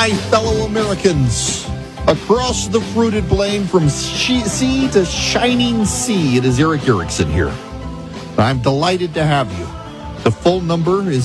my fellow Americans. Across the fruited plain from sea to shining sea, it is Eric Erickson here. I'm delighted to have you. The phone number is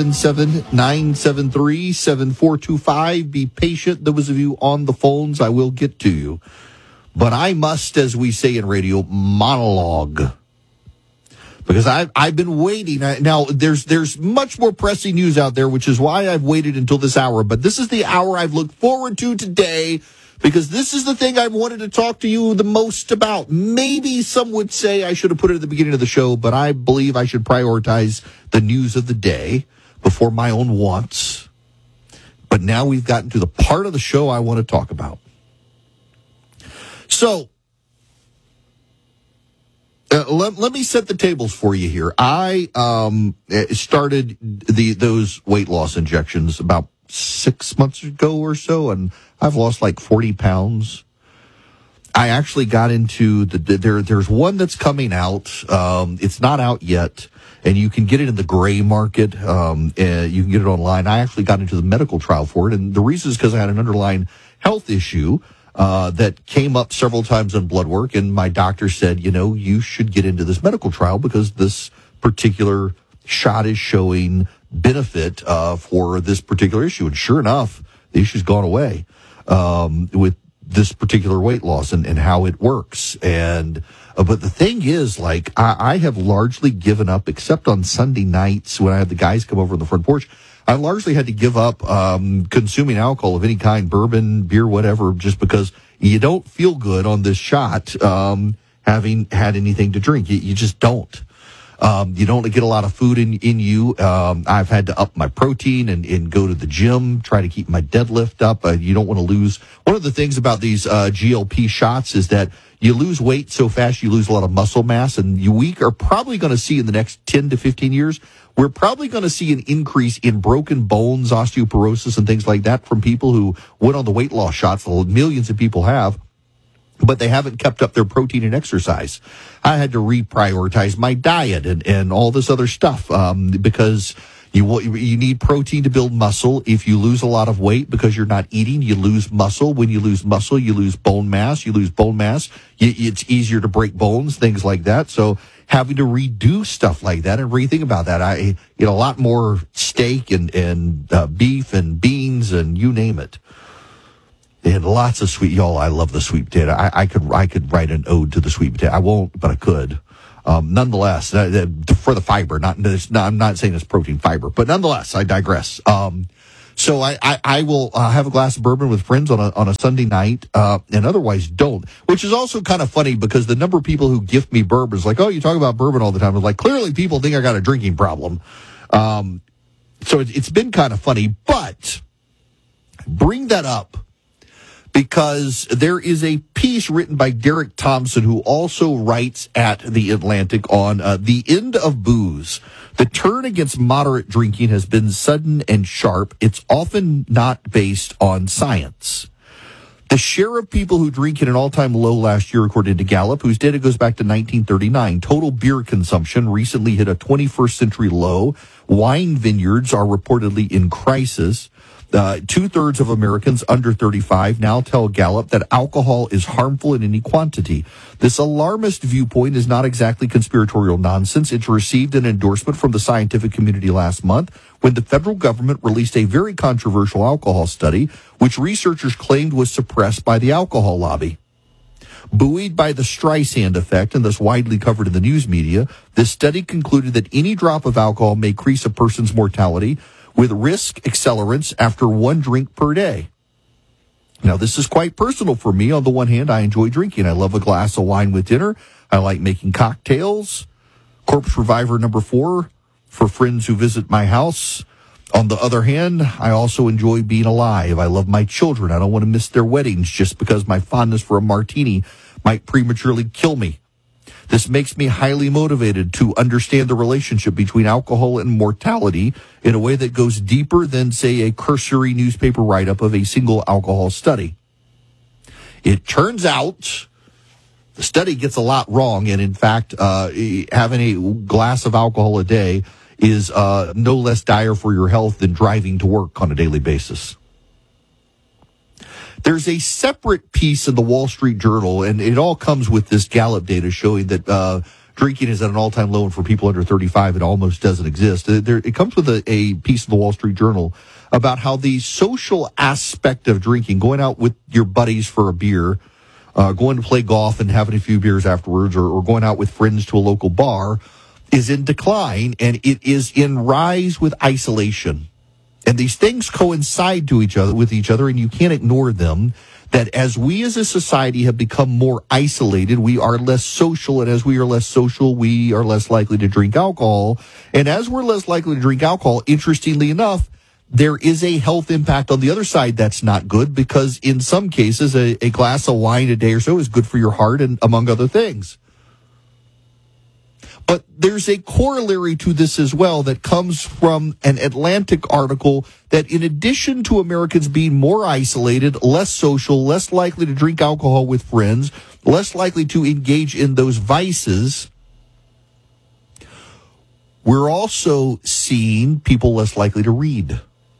877-973-7425. Be patient, those of you on the phones, I will get to you. But I must, as we say in radio, monologue. Because I've been waiting. Now, there's much more pressing news out there, which is why I've waited until this hour. But this is the hour I've looked forward to today, because this is the thing I've wanted to talk to you the most about. Maybe some would say I should have put it at the beginning of the show, but I believe I should prioritize the news of the day before my own wants. But now we've gotten to the part of the show I want to talk about. So, let me set the tables for you here. I started those weight loss injections about 6 months ago or so, and I've lost like 40 pounds. I actually got into there's one that's coming out. It's not out yet, and you can get it in the gray market. You can get it online. I actually got into the medical trial for it, and the reason is because I had an underlying health issue that came up several times on blood work, and my doctor said, you should get into this medical trial because this particular shot is showing benefit for this particular issue. And sure enough, the issue's gone away with this particular weight loss and how it works. And but the thing is, like, I have largely given up, except on Sunday nights when I had the guys come over on the front porch. I largely had to give up consuming alcohol of any kind, bourbon, beer, whatever, just because you don't feel good on this shot having had anything to drink. You just don't. You don't get a lot of food in you. I've had to up my protein and go to the gym, try to keep my deadlift up. You don't want to lose. One of the things about these GLP shots is that you lose weight so fast, you lose a lot of muscle mass, and we are probably going to see in the next 10 to 15 years, we're probably going to see an increase in broken bones, osteoporosis, and things like that from people who went on the weight loss shots. Millions of people have, but they haven't kept up their protein and exercise. I had to reprioritize my diet and all this other stuff because you need protein to build muscle. If you lose a lot of weight because you're not eating, you lose muscle. When you lose muscle, you lose bone mass. You lose bone mass, it's easier to break bones, things like that. So having to redo stuff like that and rethink about that. I eat a lot more steak and beef and beans and you name it. And lots of sweet, y'all. I love the sweet potato. I could write an ode to the sweet potato. I won't, but I could. Nonetheless, for the fiber, I'm not saying it's protein, fiber, but nonetheless, I digress. So I will have a glass of bourbon with friends on a Sunday night, and otherwise don't. Which is also kind of funny because the number of people who gift me bourbon is like, oh, you talk about bourbon all the time. It's like, clearly people think I got a drinking problem. So it's been kind of funny, but bring that up because there is a piece written by Derek Thompson, who also writes at The Atlantic on the end of booze. The turn against moderate drinking has been sudden and sharp. It's often not based on science. The share of people who drink hit an all-time low last year, according to Gallup, whose data goes back to 1939. Total beer consumption recently hit a 21st century low. Wine vineyards are reportedly in crisis. 2/3 of Americans under 35 now tell Gallup that alcohol is harmful in any quantity. This alarmist viewpoint is not exactly conspiratorial nonsense. It received an endorsement from the scientific community last month when the federal government released a very controversial alcohol study, which researchers claimed was suppressed by the alcohol lobby. Buoyed by the Streisand effect and thus widely covered in the news media, this study concluded that any drop of alcohol may increase a person's mortality with risk accelerants after one drink per day. Now, this is quite personal for me. On the one hand, I enjoy drinking. I love a glass of wine with dinner. I like making cocktails. Corpse Reviver number 4 for friends who visit my house. On the other hand, I also enjoy being alive. I love my children. I don't want to miss their weddings just because my fondness for a martini might prematurely kill me. This makes me highly motivated to understand the relationship between alcohol and mortality in a way that goes deeper than, say, a cursory newspaper write-up of a single alcohol study. It turns out the study gets a lot wrong, and in fact, having a glass of alcohol a day is no less dire for your health than driving to work on a daily basis. There's a separate piece in the Wall Street Journal, and it all comes with this Gallup data showing that drinking is at an all-time low, and for people under 35, it almost doesn't exist. It comes with a piece of the Wall Street Journal about how the social aspect of drinking, going out with your buddies for a beer, going to play golf and having a few beers afterwards, or going out with friends to a local bar, is in decline, and it is in rise with isolation. And these things coincide with each other, and you can't ignore them. That as we as a society have become more isolated, we are less social, and as we are less social, we are less likely to drink alcohol. And as we're less likely to drink alcohol, interestingly enough, there is a health impact on the other side that's not good, because in some cases, a glass of wine a day or so is good for your heart, and among other things. But there's a corollary to this as well that comes from an Atlantic article that in addition to Americans being more isolated, less social, less likely to drink alcohol with friends, less likely to engage in those vices, we're also seeing people less likely to read.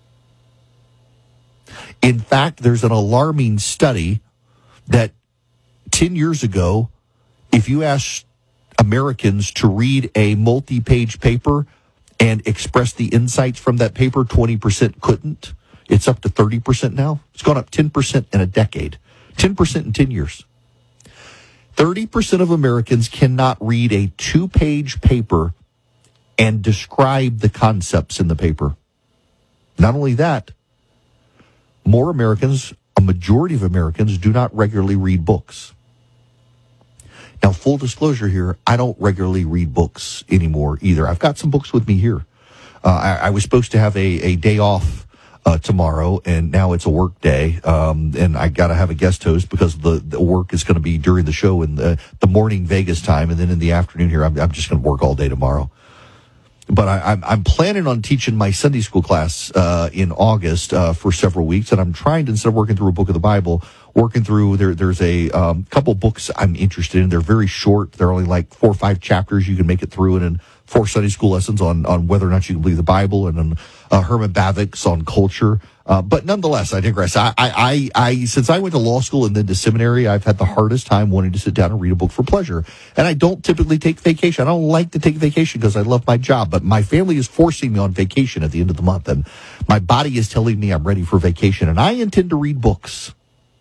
In fact, there's an alarming study that 10 years ago, if you asked Americans to read a multi-page paper and express the insights from that paper, 20% couldn't. It's up to 30% now. It's gone up 10% in a decade, 10% in 10 years. 30% of Americans cannot read a 2-page paper and describe the concepts in the paper. Not only that, more Americans, a majority of Americans, do not regularly read books. Now, full disclosure here, I don't regularly read books anymore either. I've got some books with me here. I was supposed to have a day off tomorrow, and now it's a work day, and I got to have a guest host because the work is going to be during the show in the morning Vegas time, and then in the afternoon here, I'm just going to work all day tomorrow. But I'm planning on teaching my Sunday school class in August for several weeks, and I'm trying to, instead of working through a book of the Bible, working through, there's a couple books I'm interested in. They're very short. They're only like 4 or 5 chapters. You can make it through, and then 4 Sunday school lessons on whether or not you can believe the Bible, and then Herman Bavinck's on culture. But nonetheless, I digress. I since I went to law school and then to seminary, I've had the hardest time wanting to sit down and read a book for pleasure. And I don't typically take vacation. I don't like to take vacation because I love my job, but my family is forcing me on vacation at the end of the month, and my body is telling me I'm ready for vacation, and I intend to read books.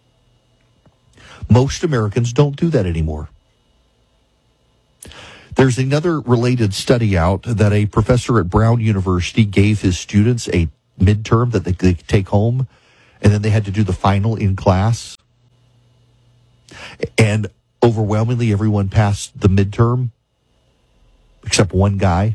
Most Americans don't do that anymore. There's another related study out that a professor at Brown University gave his students a midterm that they could take home, and then they had to do the final in class. And overwhelmingly, everyone passed the midterm, except one guy.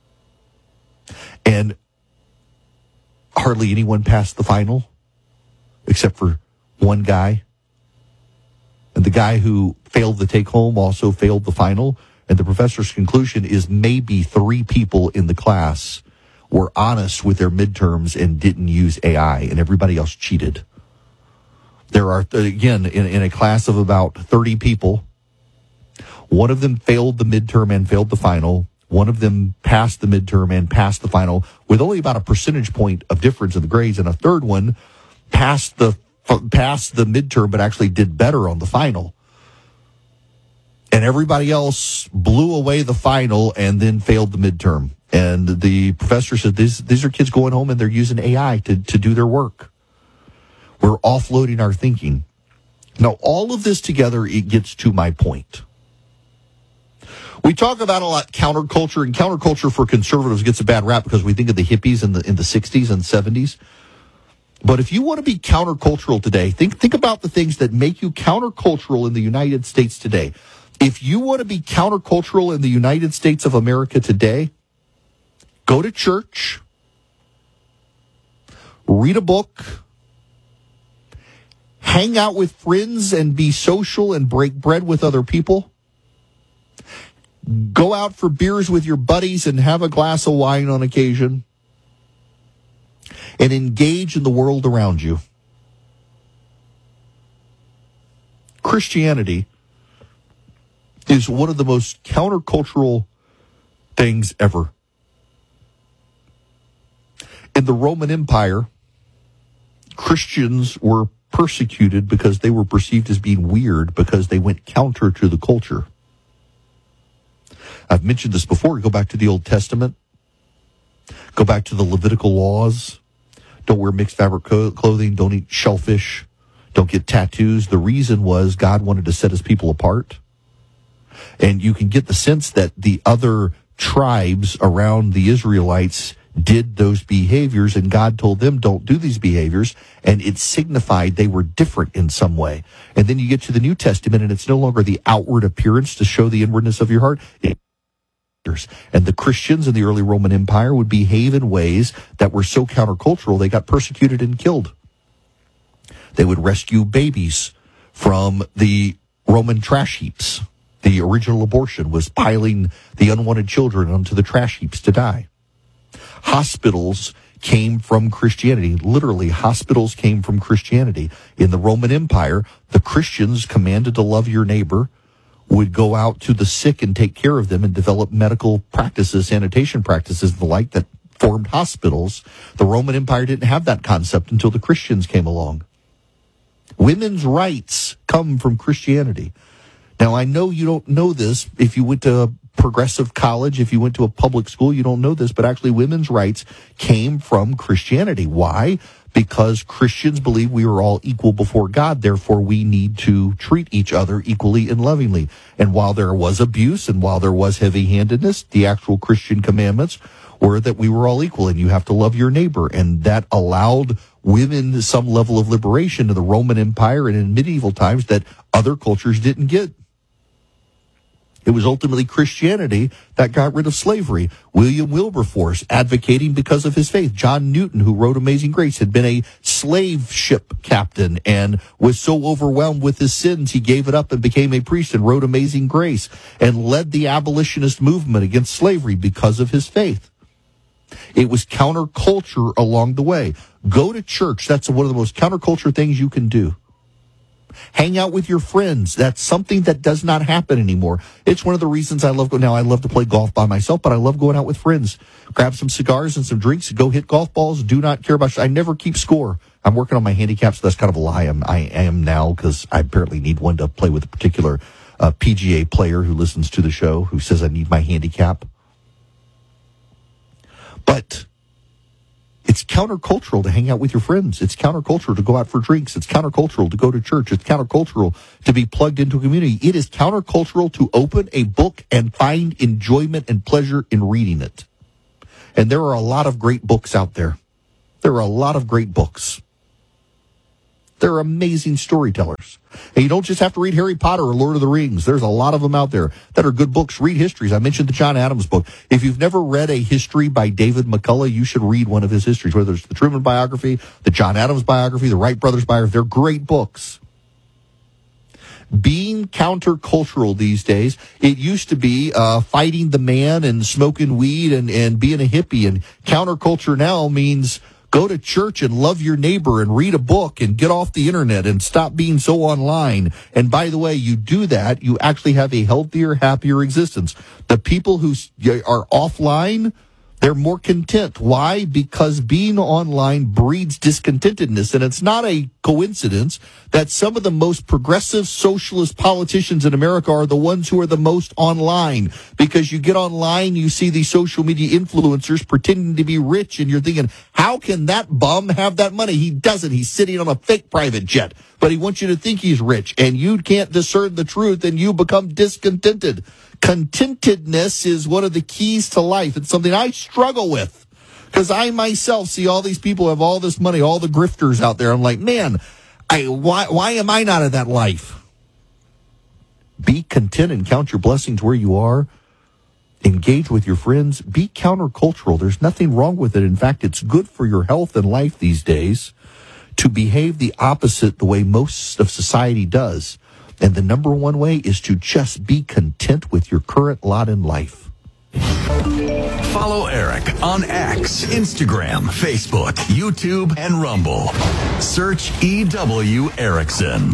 And hardly anyone passed the final, except for one guy. And the guy who failed the take-home also failed the final. And the professor's conclusion is maybe 3 people in the class were honest with their midterms and didn't use AI, and everybody else cheated. There are, again, in a class of about 30 people, one of them failed the midterm and failed the final. One of them passed the midterm and passed the final with only about a percentage point of difference in the grades, and a third one passed the midterm but actually did better on the final. And everybody else blew away the final and then failed the midterm. And the professor said, these are kids going home and they're using AI to do their work. We're offloading our thinking. Now, all of this together, it gets to my point. We talk about a lot counterculture, and counterculture for conservatives gets a bad rap because we think of the hippies in the 60s and 70s. But if you want to be countercultural today, think about the things that make you countercultural in the United States today. If you want to be countercultural in the United States of America today, go to church, read a book, hang out with friends and be social and break bread with other people, go out for beers with your buddies and have a glass of wine on occasion, and engage in the world around you. Christianity is one of the most countercultural things ever. In the Roman Empire, Christians were persecuted because they were perceived as being weird because they went counter to the culture. I've mentioned this before. Go back to the Old Testament. Go back to the Levitical laws. Don't wear mixed fabric clothing. Don't eat shellfish. Don't get tattoos. The reason was God wanted to set his people apart. And you can get the sense that the other tribes around the Israelites did those behaviors, and God told them, don't do these behaviors, and it signified they were different in some way. And then you get to the New Testament, and it's no longer the outward appearance to show the inwardness of your heart. And the Christians in the early Roman Empire would behave in ways that were so countercultural, they got persecuted and killed. They would rescue babies from the Roman trash heaps. The original abortion was piling the unwanted children onto the trash heaps to die. Hospitals came from Christianity. Literally, hospitals came from Christianity. In the Roman Empire, the Christians commanded to love your neighbor, would go out to the sick and take care of them and develop medical practices, sanitation practices, the like that formed hospitals. The Roman Empire didn't have that concept until the Christians came along. Women's rights come from Christianity. Now, I know you don't know this. If you went to a progressive college, if you went to a public school, you don't know this, but actually women's rights came from Christianity. Why? Because Christians believe we are all equal before God. Therefore, we need to treat each other equally and lovingly. And while there was abuse and while there was heavy-handedness, the actual Christian commandments were that we were all equal and you have to love your neighbor. And that allowed women some level of liberation in the Roman Empire and in medieval times that other cultures didn't get. It was ultimately Christianity that got rid of slavery. William Wilberforce advocating because of his faith. John Newton, who wrote Amazing Grace, had been a slave ship captain and was so overwhelmed with his sins, he gave it up and became a priest and wrote Amazing Grace and led the abolitionist movement against slavery because of his faith. It was counterculture along the way. Go to church. That's one of the most counterculture things you can do. Hang out with your friends. That's something that does not happen anymore. It's one of the reasons I love going. Now, I love to play golf by myself, but I love going out with friends. Grab some cigars and some drinks, go hit golf balls. Do not care about. I never keep score. I'm working on my handicap, so that's kind of a lie. I am now because I apparently need one to play with a particular PGA player who listens to the show who says I need my handicap. But it's countercultural to hang out with your friends. It's countercultural to go out for drinks. It's countercultural to go to church. It's countercultural to be plugged into a community. It is countercultural to open a book and find enjoyment and pleasure in reading it. And there are a lot of great books out there. There are a lot of great books. They're amazing storytellers. And you don't just have to read Harry Potter or Lord of the Rings. There's a lot of them out there that are good books. Read histories. I mentioned the John Adams book. If you've never read a history by David McCullough, you should read one of his histories, whether it's the Truman biography, the John Adams biography, the Wright brothers biography. They're great books. Being countercultural these days, it used to be fighting the man and smoking weed and being a hippie. And counterculture now means go to church and love your neighbor and read a book and get off the internet and stop being so online. And by the way, you do that, you actually have a healthier, happier existence. The people who are offline, they're more content. Why? Because being online breeds discontentedness. And it's not a coincidence that some of the most progressive socialist politicians in America are the ones who are the most online. Because you get online, you see these social media influencers pretending to be rich, and you're thinking, how can that bum have that money? He doesn't. He's sitting on a fake private jet. But he wants you to think he's rich, and you can't discern the truth, and you become discontented. Contentedness is one of the keys to life. It's something I struggle with because I myself see all these people have all this money, all the grifters out there. I'm like, man, why am I not in that life? Be content and count your blessings where you are. Engage with your friends. Be countercultural. There's nothing wrong with it. In fact, it's good for your health and life these days to behave the opposite the way most of society does. And the number one way is to just be content with your current lot in life. Follow Eric on X, Instagram, Facebook, YouTube, and Rumble. Search E.W. Erickson.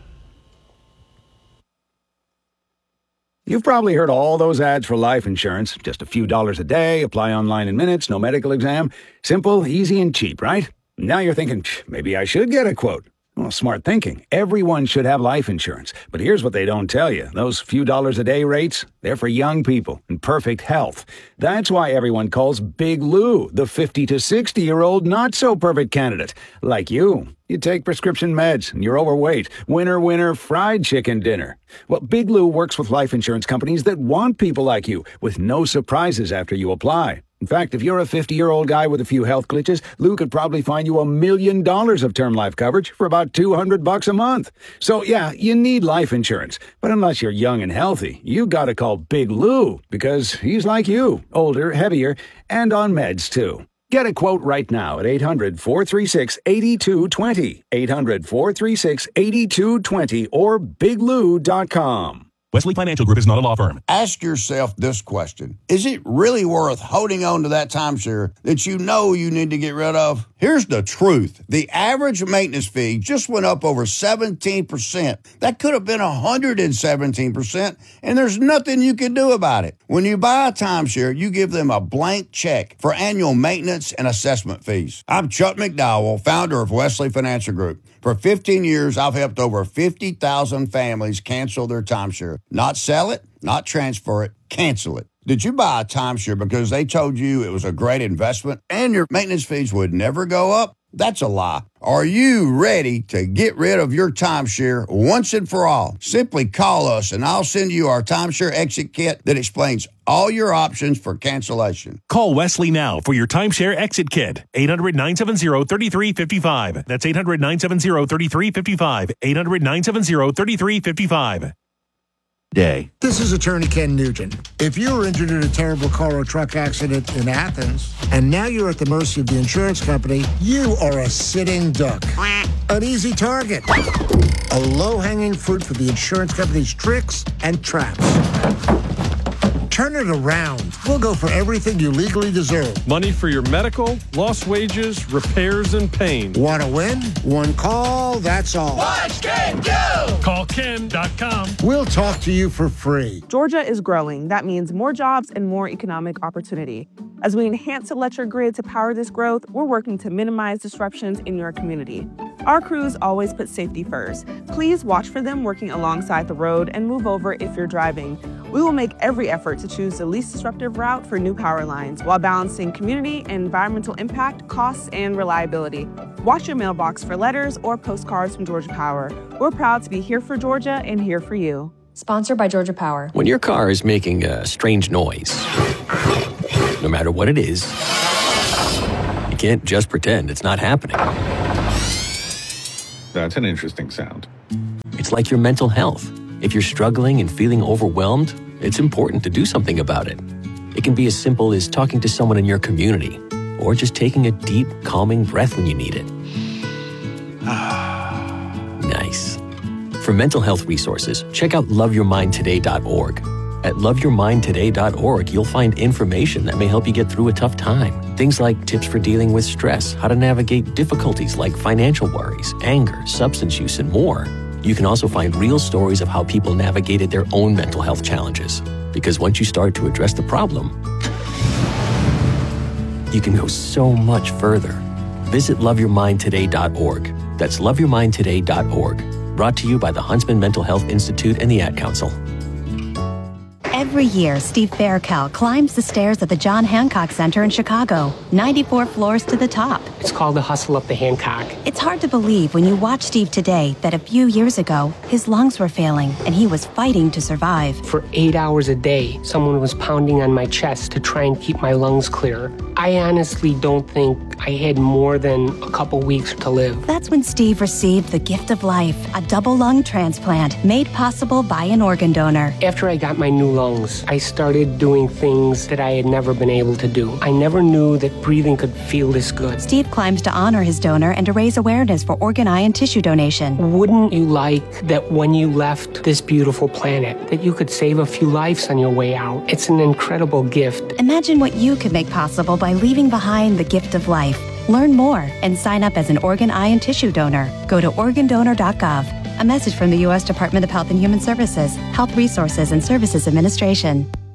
You've probably heard all those ads for life insurance. Just a few dollars a day, apply online in minutes, no medical exam. Simple, easy, and cheap, right? Now you're thinking, maybe I should get a quote. Well, smart thinking. Everyone should have life insurance. But here's what they don't tell you. Those few dollars a day rates, they're for young people in perfect health. That's why everyone calls Big Lou the 50 to 60-year-old not-so-perfect candidate. Like you. You take prescription meds and you're overweight. Winner, winner, fried chicken dinner. Well, Big Lou works with life insurance companies that want people like you with no surprises after you apply. In fact, if you're a 50-year-old guy with a few health glitches, Lou could probably find you $1 million of term life coverage for about $200 a month. So, yeah, you need life insurance. But unless you're young and healthy, you gotta call Big Lou because he's like you, older, heavier, and on meds, too. Get a quote right now at 800-436-8220, 800-436-8220, or biglou.com. Wesley Financial Group is not a law firm. Ask yourself this question. Is it really worth holding on to that timeshare that you know you need to get rid of? Here's the truth. The average maintenance fee just went up over 17%. That could have been 117%, and there's nothing you can do about it. When you buy a timeshare, you give them a blank check for annual maintenance and assessment fees. I'm Chuck McDowell, founder of Wesley Financial Group. For 15 years, I've helped over 50,000 families cancel their timeshare. Not sell it, not transfer it, cancel it. Did you buy a timeshare because they told you it was a great investment and your maintenance fees would never go up? That's a lie. Are you ready to get rid of your timeshare once and for all? Simply call us and I'll send you our timeshare exit kit that explains all your options for cancellation. Call Wesley now for your timeshare exit kit. 800-970-3355. That's 800-970-3355. 800-970-3355. Day. This is Attorney Ken Nugent. If you were injured in a terrible car or truck accident in Athens, and now you're at the mercy of the insurance company, you are a sitting duck. An easy target. A low-hanging fruit for the insurance company's tricks and traps. Turn it around. We'll go for everything you legally deserve. Money for your medical, lost wages, repairs, and pain. Want to win? One call, that's all. Watch Ken go! Call Ken.com. We'll talk to you for free. Georgia is growing. That means more jobs and more economic opportunity. As we enhance electric grid to power this growth, we're working to minimize disruptions in your community. Our crews always put safety first. Please watch for them working alongside the road and move over if you're driving. We will make every effort to choose the least disruptive route for new power lines while balancing community and environmental impact, costs, and reliability. Watch your mailbox for letters or postcards from Georgia Power. We're proud to be here for Georgia and here for you. Sponsored by Georgia Power. When your car is making a strange noise, no matter what it is, you can't just pretend it's not happening. That's an interesting sound. It's like your mental health. If you're struggling and feeling overwhelmed, it's important to do something about it. It can be as simple as talking to someone in your community, or just taking a deep, calming breath when you need it. Nice. For mental health resources, check out loveyourmindtoday.org. At loveyourmindtoday.org, you'll find information that may help you get through a tough time. Things like tips for dealing with stress, how to navigate difficulties like financial worries, anger, substance use, and more. You can also find real stories of how people navigated their own mental health challenges. Because once you start to address the problem, you can go so much further. Visit loveyourmindtoday.org. That's loveyourmindtoday.org. Brought to you by the Huntsman Mental Health Institute and the Ad Council. Every year, Steve Faircal climbs the stairs at the John Hancock Center in Chicago, 94 floors to the top. It's called the Hustle Up the Hancock. It's hard to believe when you watch Steve today that a few years ago, his lungs were failing and he was fighting to survive. For 8 hours a day, someone was pounding on my chest to try and keep my lungs clear. I honestly don't think I had more than a couple weeks to live. That's when Steve received the gift of life, a double lung transplant made possible by an organ donor. After I got my new lungs, I started doing things that I had never been able to do. I never knew that breathing could feel this good. Steve climbs to honor his donor and to raise awareness for organ, eye, and tissue donation. Wouldn't you like that when you left this beautiful planet, that you could save a few lives on your way out? It's an incredible gift. Imagine what you could make possible by leaving behind the gift of life. Learn more and sign up as an organ, eye, and tissue donor. Go to organdonor.gov. A message from the U.S. Department of Health and Human Services, Health Resources and Services Administration.